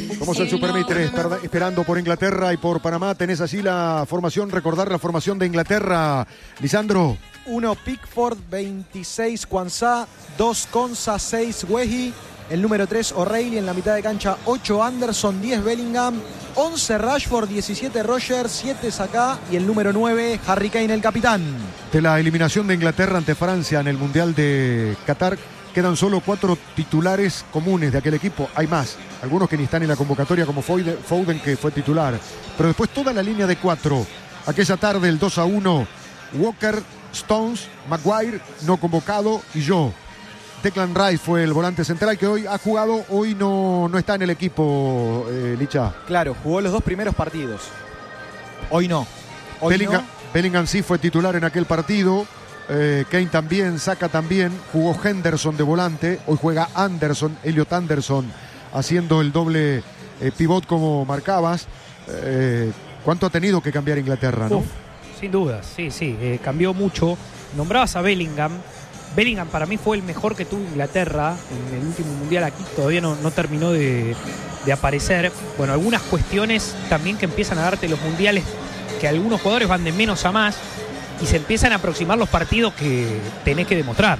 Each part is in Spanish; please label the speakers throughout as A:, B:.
A: Somos el Supermitre esperando por Inglaterra y por Panamá. Tenés así la formación, recordar la formación de Inglaterra. Lisandro.
B: 1 Pickford, 26 Quansah, 2 Konsa, 6 Wehi. El número 3 O'Reilly, en la mitad de cancha 8 Anderson, 10 Bellingham, 11 Rashford, 17 Rogers, 7 Saka y el número 9 Harry Kane, el capitán.
A: De la eliminación de Inglaterra ante Francia en el Mundial de Qatar, quedan solo 4 titulares comunes de aquel equipo. Hay más, algunos que ni están en la convocatoria, como Foden, que fue titular. Pero después toda la línea de 4. Aquella tarde el 2-1, Walker, Stones, Maguire, no convocado, y yo. Declan Rice fue el volante central que hoy ha jugado, hoy no está en el equipo, Licha.
B: Claro, jugó los 2 primeros partidos. Hoy no.
A: Bellingham sí fue titular en aquel partido. Kane también, Saka también. Jugó Henderson de volante. Hoy juega Anderson, Elliot Anderson, haciendo el doble pivot como marcabas. ¿Cuánto ha tenido que cambiar Inglaterra, no?
C: Sin duda, sí. Cambió mucho. Nombrabas a Bellingham. Bellingham para mí fue el mejor que tuvo Inglaterra en el último mundial. Aquí todavía no terminó de aparecer. Bueno, algunas cuestiones también que empiezan a darte los mundiales, que algunos jugadores van de menos a más y se empiezan a aproximar los partidos que tenés que demostrar.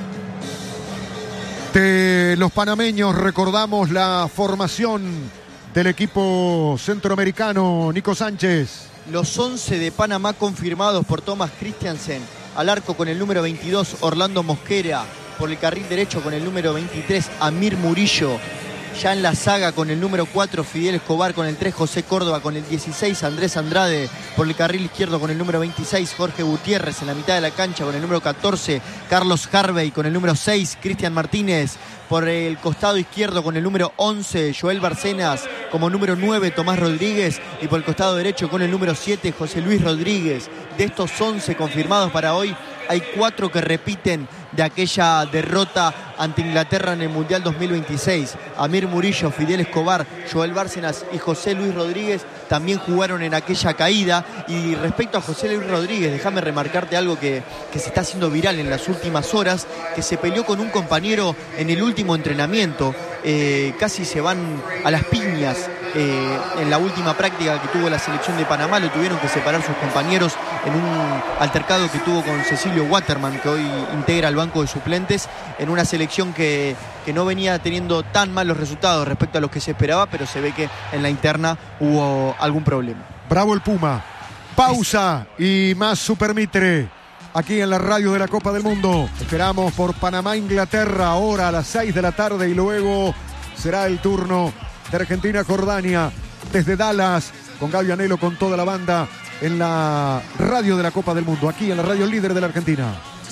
A: De los panameños recordamos la formación del equipo centroamericano. Nico Sánchez.
D: Los 11 de Panamá confirmados por Thomas Christiansen. Al arco con el número 22, Orlando Mosquera. Por el carril derecho con el número 23, Amir Murillo. Ya en la saga con el número 4, Fidel Escobar. Con el 3, José Córdoba. Con el 16, Andrés Andrade. Por el carril izquierdo con el número 26, Jorge Gutiérrez. En la mitad de la cancha con el número 14, Carlos Harvey. Con el número 6, Cristian Martínez. Por el costado izquierdo con el número 11, Joel Barcenas. Como número 9, Tomás Rodríguez. Y por el costado derecho con el número 7, José Luis Rodríguez. De estos 11 confirmados para hoy, hay 4 que repiten de aquella derrota ante Inglaterra en el Mundial 2026. Amir Murillo, Fidel Escobar, Joel Bárcenas y José Luis Rodríguez también jugaron en aquella caída. Y respecto a José Luis Rodríguez, déjame remarcarte algo que se está haciendo viral en las últimas horas, que se peleó con un compañero en el último entrenamiento. Casi se van a las piñas en la última práctica que tuvo la selección de Panamá. Lo tuvieron que separar sus compañeros en un altercado que tuvo con Cecilio Waterman, que hoy integra el banco de suplentes, en una selección que no venía teniendo tan malos resultados respecto a los que se esperaba, pero se ve que en la interna hubo algún problema.
A: Bravo el Puma. Pausa y más Supermitre aquí en la radio de la Copa del Mundo. Esperamos por Panamá-Inglaterra ahora a las 6 de la tarde y luego será el turno de Argentina-Jordania desde Dallas con Gaby Anhelo, con toda la banda en la radio de la Copa del Mundo, aquí en la radio líder de la Argentina.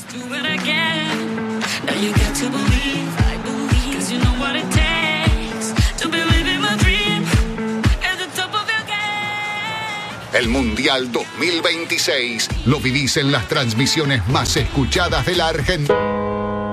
E: El Mundial 2026 lo vivís en las transmisiones más escuchadas de la Argentina.